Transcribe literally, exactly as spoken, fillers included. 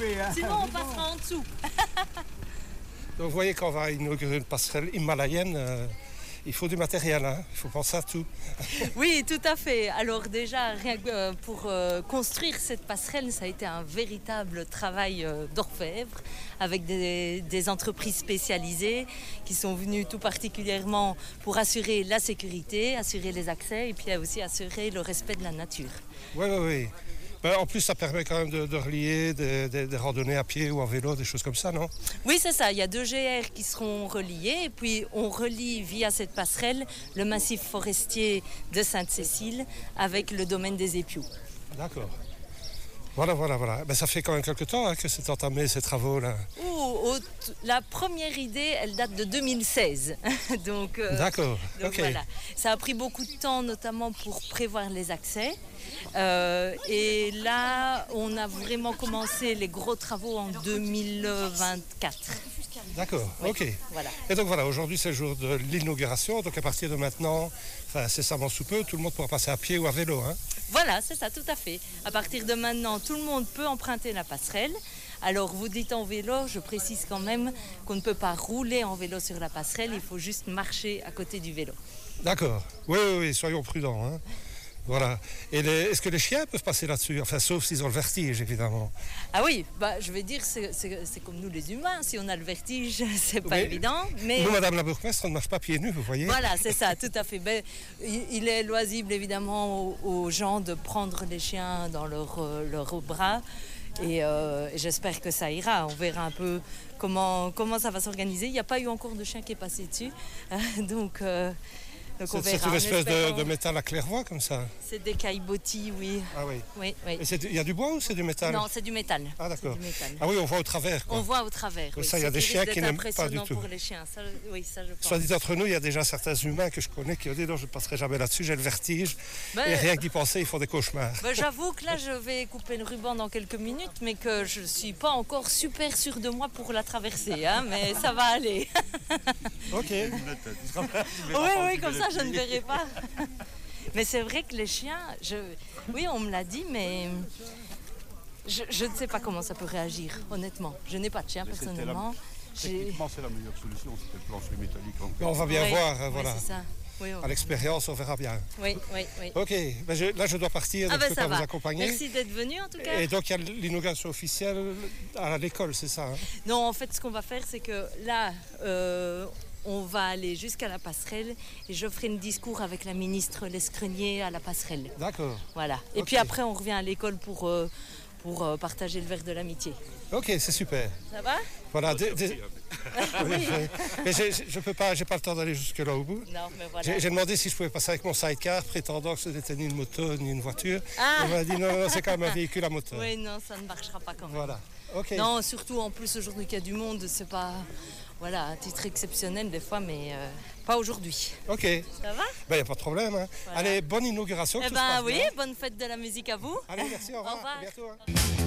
couper. Hein. Sinon, on passera en dessous. Donc vous voyez, quand on va inaugurer une passerelle himalayenne, euh, il faut du matériel, hein. Il faut penser à tout. Oui, tout à fait. Alors déjà, rien que euh, pour euh, construire cette passerelle, ça a été un véritable travail euh, d'orfèvre avec des, des entreprises spécialisées qui sont venues tout particulièrement pour assurer la sécurité, assurer les accès et puis aussi assurer le respect de la nature. Oui, oui, oui. Ben, en plus, ça permet quand même de, de relier des, des, des randonnées à pied ou en vélo, des choses comme ça, non? Oui, c'est ça. Il y a deux G R qui seront reliés et puis on relie via cette passerelle le massif forestier de Sainte-Cécile avec le domaine des Épious. D'accord. Voilà, voilà, voilà. Ben, ça fait quand même quelques temps hein, que c'est entamé ces travaux-là. Ouh, au, la première idée, elle date de deux mille seize. donc, euh, D'accord. donc Ok. voilà. Ça a pris beaucoup de temps, notamment pour prévoir les accès. Euh, et là, on a vraiment commencé les gros travaux en deux mille vingt-quatre. D'accord, Oui, ok. voilà. Et donc voilà, aujourd'hui c'est le jour de l'inauguration. Donc à partir de maintenant, enfin incessamment sous peu, tout le monde pourra passer à pied ou à vélo. Hein. Voilà, c'est ça, tout à fait. À partir de maintenant, tout le monde peut emprunter la passerelle. Alors, vous dites en vélo, je précise quand même qu'on ne peut pas rouler en vélo sur la passerelle, il faut juste marcher à côté du vélo. D'accord. Oui, oui, oui, soyons prudents. Hein. Voilà. Et les, est-ce que les chiens peuvent passer là-dessus? Enfin, sauf s'ils ont le vertige, évidemment. Ah oui, bah, je vais dire, c'est, c'est, c'est comme nous les humains. Si on a le vertige, c'est pas Oui. évident. Mais Nous, Madame la bourgmestre, on ne marche pas pieds nus, vous voyez. voilà, c'est ça, tout à fait. Ben, il, il est loisible, évidemment, aux, aux gens de prendre les chiens dans leurs leur bras. Et euh, j'espère que ça ira. On verra un peu comment, comment ça va s'organiser. Il n'y a pas eu encore de chien qui est passé dessus. donc... Euh, Donc on C'est, c'est verra, une espèce espérant... de, de métal à claire-voie, comme ça. C'est des caillebotis, oui. Ah oui. Oui, oui. Et c'est, il y a du bois ou c'est du métal? Non, c'est du métal. Ah d'accord. C'est du métal. Ah oui, on voit au travers. Quoi. On voit au travers. Oui, Oui. ça, il y a Ce des qui chiens risque qui d'être n'aiment pas du impressionnant tout. pour les chiens. Ça, oui, ça je pense. Soit dit entre nous, il y a déjà certains humains que je connais qui ont dit non, je ne passerai jamais là-dessus, j'ai le vertige. Ben, et rien que d'y penser, ils font des cauchemars. Ben, j'avoue que là, je vais couper le ruban dans quelques minutes, mais que je ne suis pas encore super sûre de moi pour la traverser. Hein, mais ça va aller. Ok. Oui, oui, comme ça, je ne verrai pas. Mais c'est vrai que les chiens, je... oui, on me l'a dit, mais je, je ne sais pas comment ça peut réagir, honnêtement. Je n'ai pas de chien, Mais personnellement. J'ai... Techniquement, c'est la meilleure solution, c'était le plancher métallique. En Mais on va bien oui, voir, oui, voilà. c'est ça. Oui, on... À l'expérience, on verra bien. Oui, oui, oui. Ok, ben je, là je dois partir, donc Ah ben je ne peux ça pas va. vous accompagner. Merci d'être venu en tout cas. Et donc il y a l'inauguration officielle à l'école, c'est ça hein? Non, en fait, ce qu'on va faire, c'est que là, euh, on va aller jusqu'à la passerelle et je ferai un discours avec la ministre Lescrenier à la passerelle. D'accord. Voilà. Et Ok. puis après, on revient à l'école pour, euh, pour euh, partager le verre de l'amitié. Ok, c'est super. Ça va? Voilà. Dé- dé- Oui, je- mais j'ai- je peux pas, j'ai pas le temps d'aller jusque là au bout. Non, mais voilà. J'ai, j'ai demandé si je pouvais passer avec mon sidecar, prétendant que ce n'était ni une moto ni une voiture. Ah. On m'a dit non, non, c'est quand même un véhicule à moteur. Oui, non, ça ne marchera pas quand même. Voilà. Ok. Non, surtout en plus aujourd'hui qu'il y a du monde, c'est pas... Voilà, à titre exceptionnel des fois, mais euh, pas aujourd'hui. Ok. Ça va? Ben, y a pas de problème. Hein. Voilà. Allez, bonne inauguration. que Eh tout se ben passe oui, bien. bonne fête de la musique à vous. Allez, merci, au revoir. Au revoir. À bientôt. Hein.